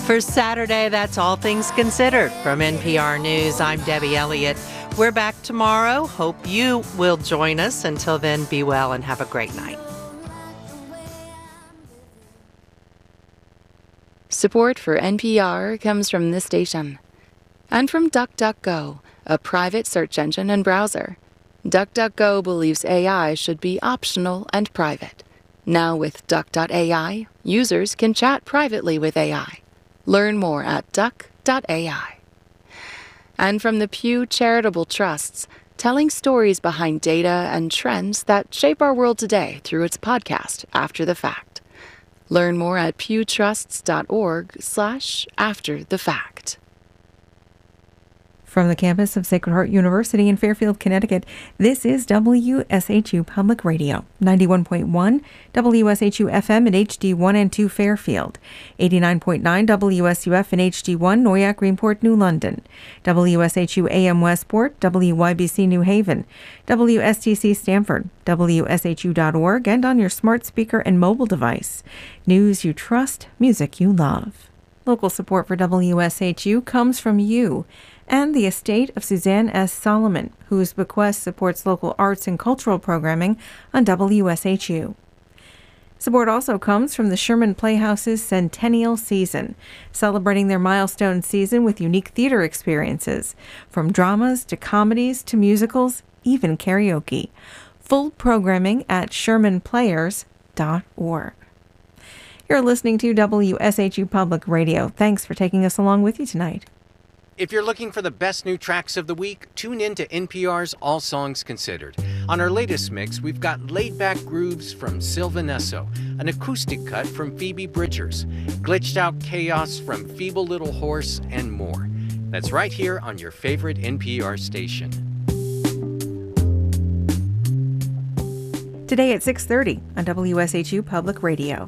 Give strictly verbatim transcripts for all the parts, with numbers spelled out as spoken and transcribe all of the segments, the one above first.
For Saturday, that's All Things Considered. From N P R News, I'm Debbie Elliott. We're back tomorrow. Hope you will join us. Until then, be well and have a great night. Support for N P R comes from this station and from DuckDuckGo, a private search engine and browser. DuckDuckGo believes A I should be optional and private. Now with Duck dot A I, users can chat privately with A I. Learn more at duck dot A I. And from the Pew Charitable Trusts, telling stories behind data and trends that shape our world today through its podcast, After the Fact. Learn more at pewtrusts.org slash after the fact. From the campus of Sacred Heart University in Fairfield, Connecticut, this is W S H U Public Radio, ninety-one point one W S H U F M and H D one and two Fairfield, eighty-nine point nine W S U F and H D one Noyak, Greenport, New London, W S H U A M Westport, W Y B C New Haven, W S T C Stamford, W S H U dot org, and on your smart speaker and mobile device. News you trust, music you love. Local support for W S H U comes from you and the estate of Suzanne S. Solomon, whose bequest supports local arts and cultural programming on W S H U. Support also comes from the Sherman Playhouse's Centennial Season, celebrating their milestone season with unique theater experiences, from dramas to comedies to musicals, even karaoke. Full programming at sherman players dot org. You're listening to W S H U Public Radio. Thanks for taking us along with you tonight. If you're looking for the best new tracks of the week, tune in to N P R's All Songs Considered. On our latest mix, we've got laid-back grooves from Sylvanesso, an acoustic cut from Phoebe Bridgers, glitched out chaos from Feeble Little Horse, and more. That's right here on your favorite N P R station. Today at six thirty on W S H U Public Radio.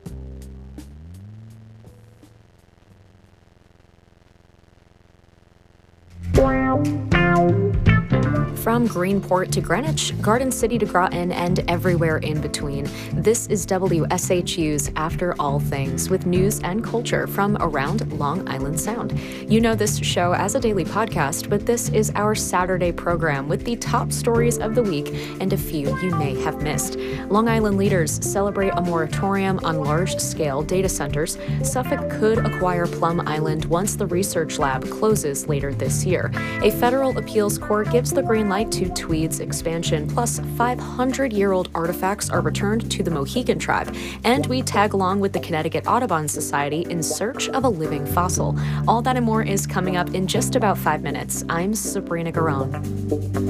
From Greenport to Greenwich, Garden City to Groton, and everywhere in between, this is W S H U's After All Things, with news and culture from around Long Island Sound. You know this show as a daily podcast, but this is our Saturday program with the top stories of the week and a few you may have missed. Long Island leaders celebrate a moratorium on large-scale data centers. Suffolk could acquire Plum Island once the research lab closes later this year. A federal appeals court gives the green light to Tweed's expansion, plus five hundred year old artifacts are returned to the Mohegan tribe, and we tag along with the Connecticut Audubon Society in search of a living fossil. All that and more is coming up in just about five minutes. I'm Sabrina Garone.